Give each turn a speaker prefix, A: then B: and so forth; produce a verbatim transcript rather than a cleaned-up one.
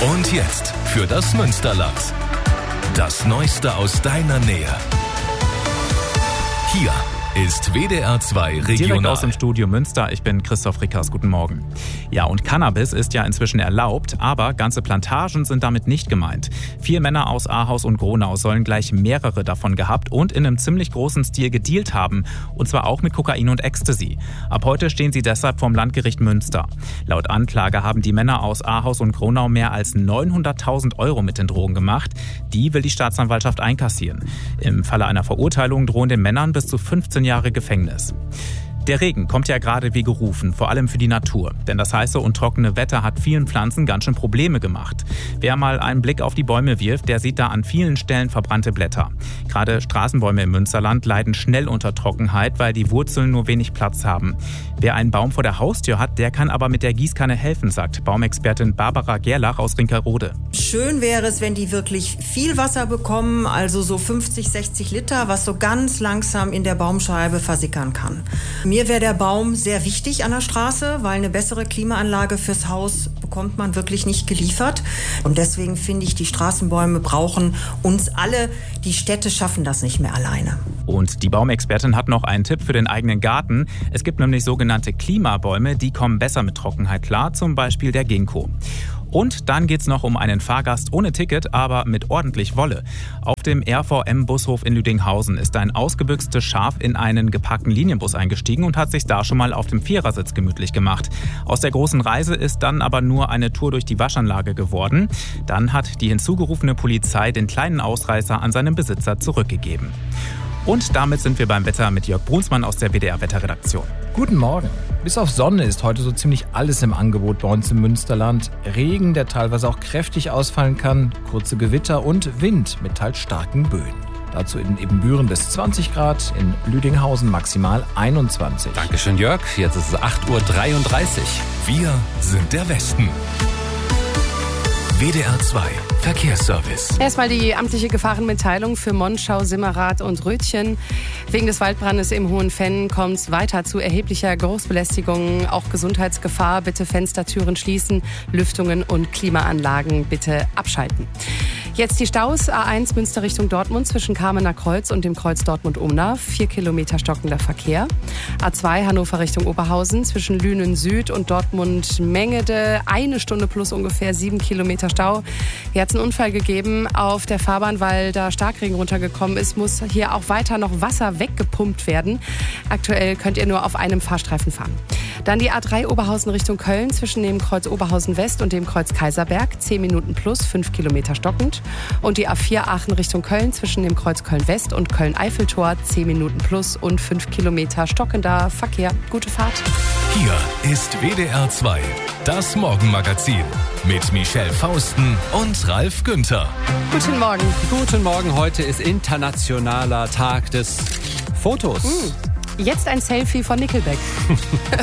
A: Und jetzt für das Münsterland. Das Neueste aus deiner Nähe. Hier ist W D R zwei Regional.
B: Direkt aus dem Studio Münster, ich bin Christoph Rickers, guten Morgen. Ja, und Cannabis ist ja inzwischen erlaubt, aber ganze Plantagen sind damit nicht gemeint. Vier Männer aus Ahaus und Gronau sollen gleich mehrere davon gehabt und in einem ziemlich großen Stil gedealt haben. Und zwar auch mit Kokain und Ecstasy. Ab heute stehen sie deshalb vorm Landgericht Münster. Laut Anklage haben die Männer aus Ahaus und Gronau mehr als neunhunderttausend Euro mit den Drogen gemacht. Die will die Staatsanwaltschaft einkassieren. Im Falle einer Verurteilung drohen den Männern bis zu fünfzehn Jahre Gefängnis. Der Regen kommt ja gerade wie gerufen, vor allem für die Natur. Denn das heiße und trockene Wetter hat vielen Pflanzen ganz schön Probleme gemacht. Wer mal einen Blick auf die Bäume wirft, der sieht da an vielen Stellen verbrannte Blätter. Gerade Straßenbäume im Münsterland leiden schnell unter Trockenheit, weil die Wurzeln nur wenig Platz haben. Wer einen Baum vor der Haustür hat, der kann aber mit der Gießkanne helfen, sagt Baumexpertin Barbara Gerlach aus Rinkerode.
C: Schön wäre es, wenn die wirklich viel Wasser bekommen, also so fünfzig, sechzig Liter, was so ganz langsam in der Baumscheibe versickern kann. Mir wäre der Baum sehr wichtig an der Straße, weil eine bessere Klimaanlage fürs Haus bekommt man wirklich nicht geliefert. Und deswegen finde ich, die Straßenbäume brauchen uns alle. Die Städte schaffen das nicht mehr alleine.
B: Und die Baumexpertin hat noch einen Tipp für den eigenen Garten. Es gibt nämlich sogenannte Klimabäume, die kommen besser mit Trockenheit klar, zum Beispiel der Ginkgo. Und dann geht's noch um einen Fahrgast ohne Ticket, aber mit ordentlich Wolle. Auf dem R V M-Bushof in Lüdinghausen ist ein ausgebüxtes Schaf in einen geparkten Linienbus eingestiegen und hat sich da schon mal auf dem Vierersitz gemütlich gemacht. Aus der großen Reise ist dann aber nur eine Tour durch die Waschanlage geworden. Dann hat die hinzugerufene Polizei den kleinen Ausreißer an seinen Besitzer zurückgegeben. Und damit sind wir beim Wetter mit Jörg Brunsmann aus der W D R-Wetterredaktion.
D: Guten Morgen. Bis auf Sonne ist heute so ziemlich alles im Angebot bei uns im Münsterland. Regen, der teilweise auch kräftig ausfallen kann, kurze Gewitter und Wind mit teils starken Böen. Dazu in Ebenbüren bis zwanzig Grad, in Lüdinghausen maximal einundzwanzig.
E: Dankeschön, Jörg. Jetzt ist es acht Uhr dreiunddreißig.
A: Wir sind der Westen. W D R zwei Verkehrsservice.
F: Erstmal die amtliche Gefahrenmitteilung für Monschau, Simmerath und Rötchen. Wegen des Waldbrandes im Hohenfenn kommt es weiter zu erheblicher Geruchsbelästigung, auch Gesundheitsgefahr. Bitte Fenster, Türen schließen, Lüftungen und Klimaanlagen bitte abschalten. Jetzt die Staus. A eins Münster Richtung Dortmund zwischen Kamener Kreuz und dem Kreuz Dortmund-Umnav. Vier Kilometer stockender Verkehr. A zwei Hannover Richtung Oberhausen zwischen Lünen Süd und Dortmund-Mengede. Eine Stunde plus ungefähr sieben Kilometer Stau. Hier hat es einen Unfall gegeben auf der Fahrbahn, weil da Starkregen runtergekommen ist. Muss hier auch weiter noch Wasser weggepumpt werden. Aktuell könnt ihr nur auf einem Fahrstreifen fahren. Dann die A drei Oberhausen Richtung Köln zwischen dem Kreuz Oberhausen West und dem Kreuz Kaiserberg. zehn Minuten plus, fünf Kilometer stockend. Und die A vier Aachen Richtung Köln zwischen dem Kreuz Köln West und Köln Eiffeltor. zehn Minuten plus und fünf Kilometer stockender Verkehr. Gute Fahrt.
A: Hier ist W D R zwei, das Morgenmagazin mit Michelle Fausten und Ralf Günther.
F: Guten Morgen.
E: Guten Morgen, heute ist internationaler Tag des Fotos.
F: Mm. Jetzt ein Selfie von Nickelback.